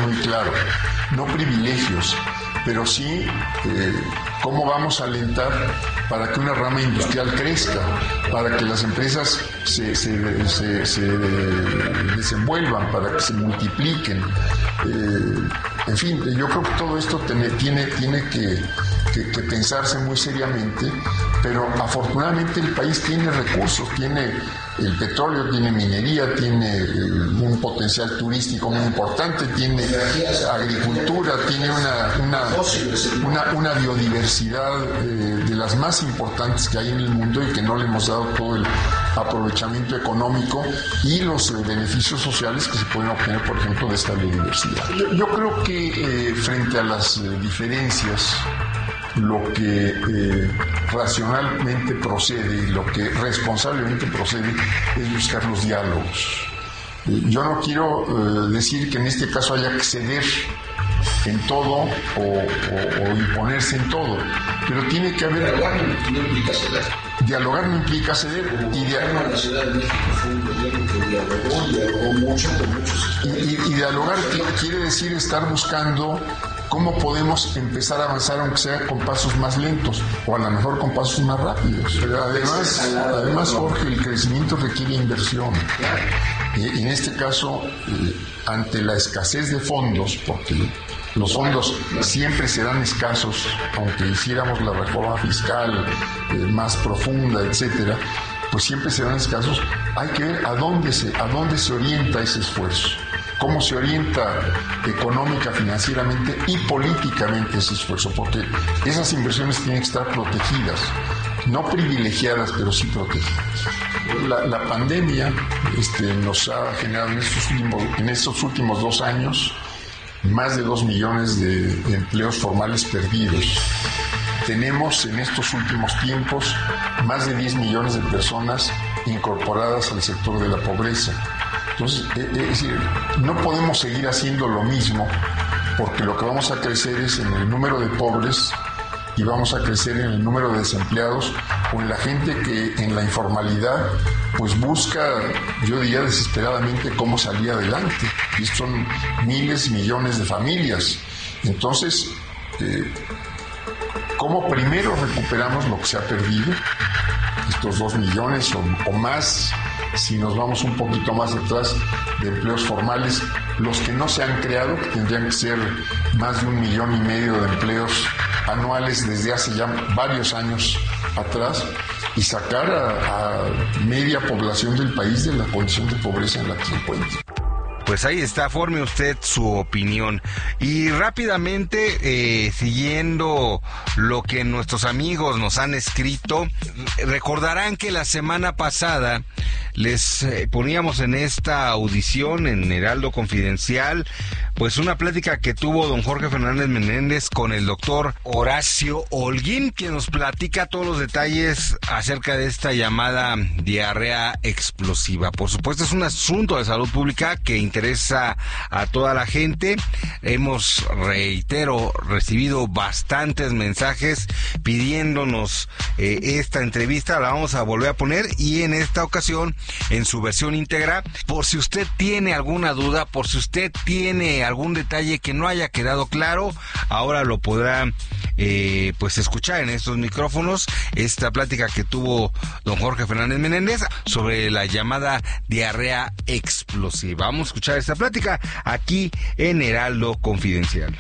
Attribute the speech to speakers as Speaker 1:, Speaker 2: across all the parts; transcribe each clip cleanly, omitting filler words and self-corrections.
Speaker 1: muy claro, no privilegios, pero sí cómo vamos a alentar para que una rama industrial crezca, para que las empresas se desenvuelvan, para que se multipliquen. En fin, yo creo que todo esto tiene que pensarse muy seriamente, pero afortunadamente el país tiene recursos, tiene el petróleo, tiene minería, tiene un potencial turístico muy importante, tiene agricultura, tiene una biodiversidad de las más importantes que hay en el mundo y que no le hemos dado todo el aprovechamiento económico y los beneficios sociales que se pueden obtener, por ejemplo, de esta biodiversidad. Yo creo que frente a las diferencias, lo que racionalmente procede y lo que responsablemente procede es buscar los diálogos. Yo no quiero decir que en este caso haya que ceder en todo o imponerse en todo, pero tiene que haber... Dialogar no implica ceder.
Speaker 2: La Ciudad de México fue un gobierno que dialogó mucho con muchos.
Speaker 1: Y dialogar quiere decir estar buscando cómo podemos empezar a avanzar, aunque sea con pasos más lentos o a lo mejor con pasos más rápidos. Pero además, Jorge, el crecimiento requiere inversión. Y en este caso, ante la escasez de fondos, porque los fondos siempre serán escasos, aunque hiciéramos la reforma fiscal más profunda, etcétera, pues siempre serán escasos. Hay que ver a dónde se orienta ese esfuerzo, cómo se orienta económica, financieramente y políticamente ese esfuerzo, porque esas inversiones tienen que estar protegidas, no privilegiadas, pero sí protegidas. La pandemia nos ha generado en estos últimos 2 años más de 2 millones de empleos formales perdidos. Tenemos en estos últimos tiempos más de 10 millones de personas incorporadas al sector de la pobreza. Entonces, es decir, no podemos seguir haciendo lo mismo, porque lo que vamos a crecer es en el número de pobres y vamos a crecer en el número de desempleados o en la gente que en la informalidad pues busca, yo diría desesperadamente, cómo salir adelante. Y son miles y millones de familias. Entonces, ¿cómo primero recuperamos lo que se ha perdido? Estos 2 millones o más, si nos vamos un poquito más atrás, de empleos formales, los que no se han creado, que tendrían que ser más de 1,5 millones de empleos anuales desde hace ya varios años atrás, y sacar a media población del país de la condición de pobreza en la que se encuentra.
Speaker 3: Pues ahí está, forme usted su opinión. Y rápidamente, siguiendo lo que nuestros amigos nos han escrito, recordarán que la semana pasada les poníamos en esta audición en Heraldo Confidencial pues una plática que tuvo don Jorge Fernández Menéndez con el doctor Horacio Holguín, quien nos platica todos los detalles acerca de esta llamada diarrea explosiva. Por supuesto, es un asunto de salud pública que interesa a toda la gente. Hemos, reitero, recibido bastantes mensajes pidiéndonos esta entrevista. La vamos a volver a poner, y en esta ocasión en su versión íntegra, por si usted tiene alguna duda, por si usted tiene algún detalle que no haya quedado claro, ahora lo podrá pues escuchar en estos micrófonos, esta plática que tuvo don Jorge Fernández Menéndez sobre la llamada diarrea explosiva. Vamos a escuchar esta plática aquí en Heraldo Confidencial.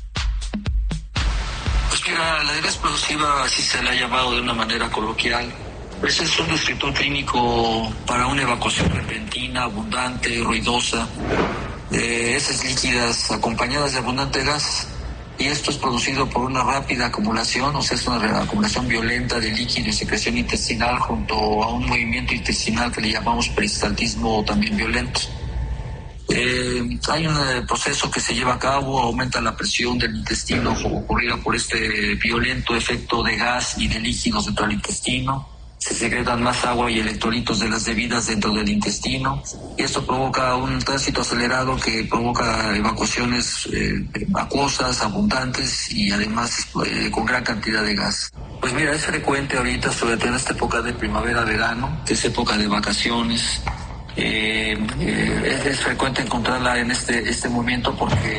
Speaker 4: Pues mira, la diarrea explosiva, así se le ha llamado de una manera coloquial, pues es un descriptor clínico para una evacuación repentina, abundante, ruidosa, de heces líquidas acompañadas de abundante gas, y esto es producido por una rápida acumulación, o sea, es una acumulación violenta de líquido y secreción intestinal junto a un movimiento intestinal que le llamamos peristaltismo también violento. Hay un proceso que se lleva a cabo, aumenta la presión del intestino ocurrida por este violento efecto de gas y de líquidos dentro del intestino. Se secretan más agua y electrolitos de las bebidas dentro del intestino, y esto provoca un tránsito acelerado que provoca evacuaciones acuosas, abundantes y además con gran cantidad de gas. Pues mira, es frecuente ahorita, sobre todo en esta época de primavera-verano, que es época de vacaciones, es frecuente encontrarla en este movimiento porque